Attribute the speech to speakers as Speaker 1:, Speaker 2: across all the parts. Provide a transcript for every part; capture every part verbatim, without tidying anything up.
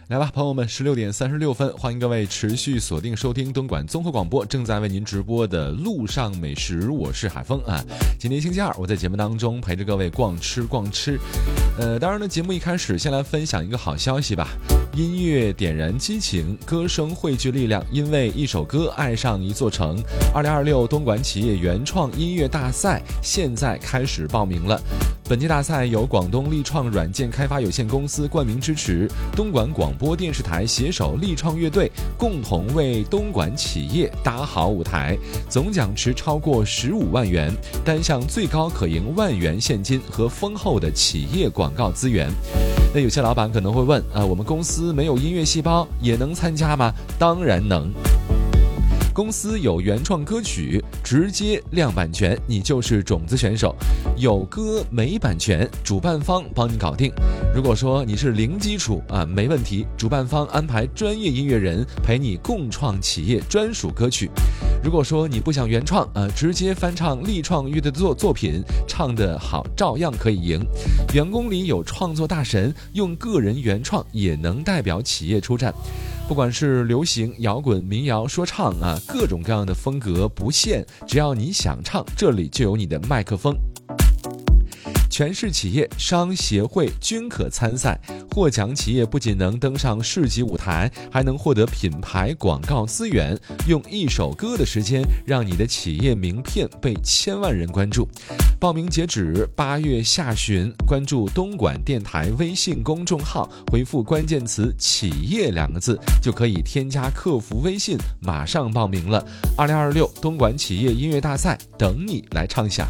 Speaker 1: 来吧，朋友们，十六点三十六分，欢迎各位持续锁定收听东莞综合广播正在为您直播的路上美食，我是海峰啊。今天星期二，我在节目当中陪着各位逛吃逛吃。呃，当然呢，节目一开始先来分享一个好消息吧。音乐点燃激情，歌声汇聚力量，因为一首歌爱上一座城。二零二六东莞企业原创音乐大赛现在开始报名了。本届大赛由广东力创软件开发有限公司冠名支持，东莞广播电视台携手力创乐队共同为东莞企业搭好舞台，总奖池超过十五万元，单项最高可赢万元现金和丰厚的企业广告资源。那有些老板可能会问啊，我们公司没有音乐细胞也能参加吗？当然能。公司有原创歌曲，直接亮版权，你就是种子选手；有歌没版权，主办方帮你搞定。如果说你是零基础啊，没问题，主办方安排专业音乐人陪你共创企业专属歌曲。如果说你不想原创啊，直接翻唱力创乐队的作作品，唱得好照样可以赢。员工里有创作大神，用个人原创也能代表企业出战。不管是流行、摇滚、民谣、说唱啊，各种各样的风格不限，只要你想唱，这里就有你的麦克风。全市企业商协会均可参赛，获奖企业不仅能登上市级舞台，还能获得品牌广告资源，用一首歌的时间让你的企业名片被千万人关注。报名截止八月下旬，关注东莞电台微信公众号，回复关键词企业两个字，就可以添加客服微信，马上报名了。二零二六东莞企业音乐大赛等你来唱响。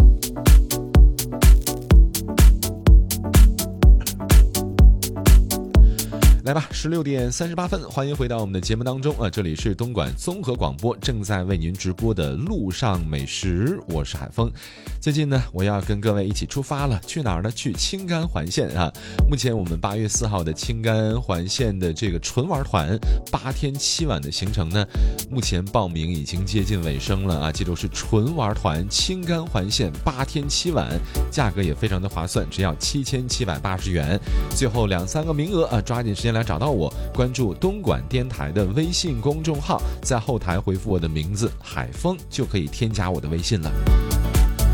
Speaker 1: 来吧，十六点三十八分，欢迎回到我们的节目当中啊！这里是东莞综合广播正在为您直播的路上美食，我是海峰。最近呢，我要跟各位一起出发了，去哪儿呢？去青甘环线啊！目前我们八月四号的青甘环线的这个纯玩团八天七晚的行程呢，目前报名已经接近尾声了啊！记住是纯玩团青甘环线八天七晚，价格也非常的划算，只要七千七百八十元。最后两三个名额啊，抓紧时间来找到我，关注东莞电台的微信公众号，在后台回复我的名字海峰，就可以添加我的微信了。